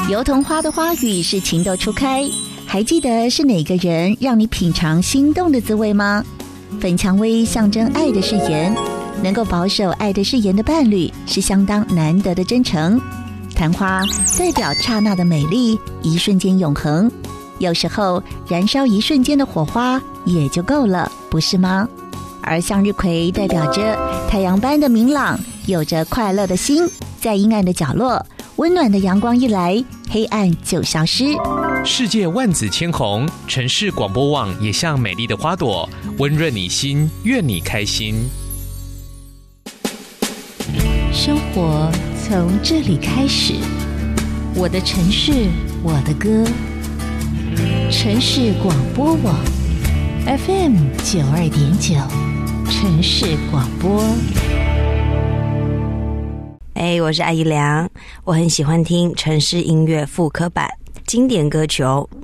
油桐花的花语是情窦初开，还记得是哪个人让你品尝心动的滋味吗？粉蔷薇象征爱的誓言，能够保守爱的誓言的伴侣是相当难得的真诚。昙花代表刹那的美丽，一瞬间永恒。有时候燃烧一瞬间的火花也就够了，不是吗？而向日葵代表着太阳般的明朗，有着快乐的心，在阴暗的角落，温暖的阳光一来，黑暗就消失。 世界万紫千红，城市广播网也像美丽的花朵，温润你心，愿你开心。 生活从这里开始，我的城市，我的歌。城市广播网 FM92.9，城市广播。 我是阿姨良，我很喜欢听城市音乐复刻版经典歌曲哦。